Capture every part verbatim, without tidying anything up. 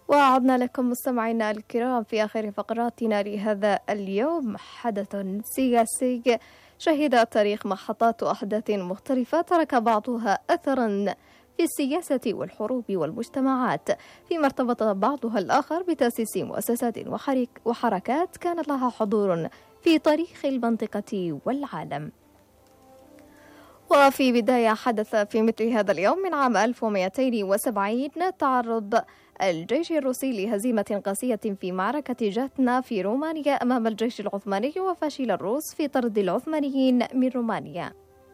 وعدنا لكم مستمعينا الكرام في آخر فقراتنا لهذا اليوم. حدث سياسي شهد تاريخ محطات وأحداث مختلفة ترك بعضها أثرا في السياسة والحروب والمجتمعات، فيما ارتبط بعضها الآخر بتأسيس مؤسسات وحركات كان لها حضور في تاريخ المنطقة والعالم. وفي بداية حدث في مثل هذا اليوم من عام ألف ومئتين وسبعين تعرض الجيش الروسي لهزيمة قاسية في معركة جاتنا في رومانيا أمام الجيش العثماني، وفشل الروس في طرد العثمانيين من رومانيا.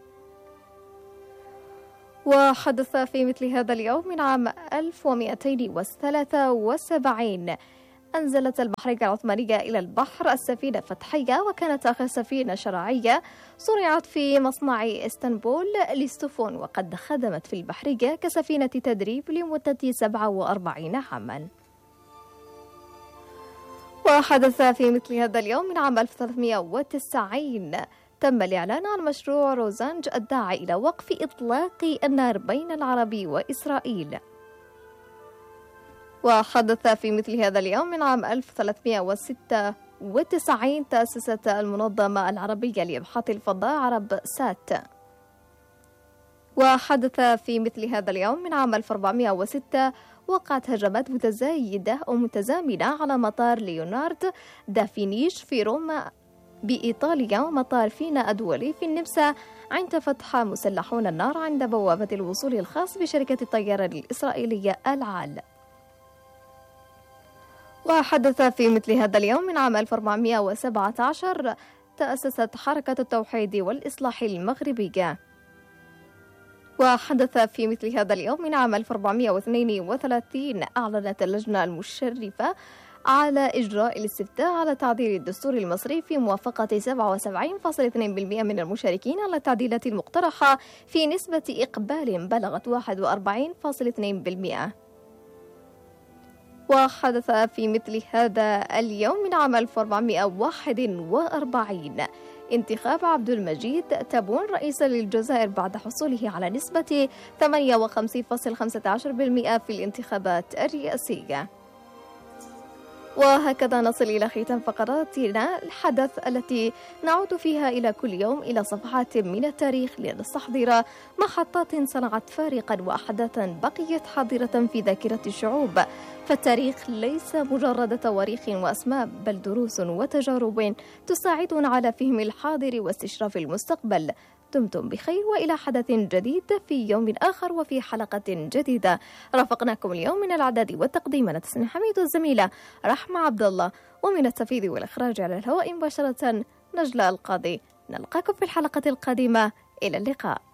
وحدث في مثل هذا اليوم من عام ألف ومئتين وثلاثة وسبعين أنزلت البحرية العثمانية إلى البحر السفينة فتحية، وكانت آخر سفينة شراعية صنعت في مصنع اسطنبول للسفن، وقد خدمت في البحرية كسفينة تدريب لمدة سبعة وأربعين عاما. وحدث في مثل هذا اليوم من عام ألف وثلاثمئة وتسعين تم الإعلان عن مشروع روزانج الداعي إلى وقف إطلاق النار بين العرب وإسرائيل. وحدث في مثل هذا اليوم من عام ألف وثلاثمئة وستة وتسعين تأسست المنظمة العربية لإبحاث الفضاء عرب سات. وحدث في مثل هذا اليوم من عام ألف وأربعمئة وستة وقعت هجمات متزايدة ومتزامنة على مطار ليونارد دافينيش في روما بإيطاليا ومطار فينا الدولي في النمسا، عند فتح مسلحون النار عند بوابة الوصول الخاص بشركة الطيران الإسرائيلية العال. وحدث في مثل هذا اليوم من عام ألف وأربعمئة وسبعة عشر تأسست حركة التوحيد والإصلاح المغربية. وحدث في مثل هذا اليوم من عام ألف وأربعمئة واثنين وثلاثين أعلنت اللجنة المشرفة على إجراء الاستفتاء على تعديل الدستور المصري في موافقة سبعة وسبعين فاصلة اثنين بالمئة من المشاركين على التعديلات المقترحة في نسبة إقبال بلغت واحد وأربعين فاصلة اثنين بالمئة. وحدث في مثل هذا اليوم من عام ألف وأربعمئة وواحد وأربعين انتخاب عبد المجيد تبون رئيسا للجزائر بعد حصوله على نسبة ثمانية وخمسين فاصلة خمسة عشر بالمئة في الانتخابات الرئاسية. وهكذا نصل إلى ختام فقراتنا الحدث التي نعود فيها إلى كل يوم إلى صفحات من التاريخ لنستحضر محطات صنعت فارقا وأحداثا بقيت حاضرة في ذاكرة الشعوب. فالتاريخ ليس مجرد تواريخ وأسماء، بل دروس وتجارب تساعدنا على فهم الحاضر واستشراف المستقبل. دمتم بخير وإلى حدث جديد في يوم آخر وفي حلقة جديدة. رافقناكم اليوم من الإعداد والتقديم أنا تسنيم حميد والزميلة رحمة عبد الله، ومن التنفيذ والإخراج على الهواء مباشرة نجلاء القاضي. نلقاكم في الحلقة القادمة، إلى اللقاء.